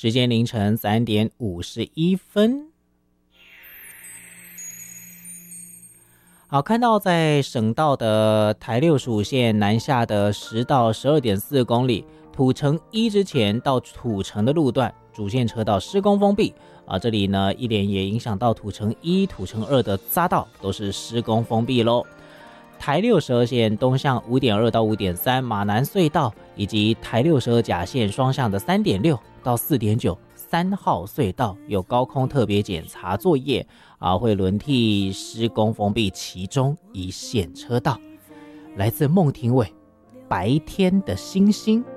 时间凌晨3点51分。好，看到在省道的台65线南下的10到12.4公里，土城1之前到土城的路段主线车道施工封闭这里呢一连也影响到土城1、土城2的匝道都是施工封闭咯。台62线东向 5.2 到 5.3 马南隧道以及台62甲线双向的 3.6 到 4.9 3号隧道有高空特别检查作业会轮替施工封闭其中一线车道。来自孟庭苇白天的星星。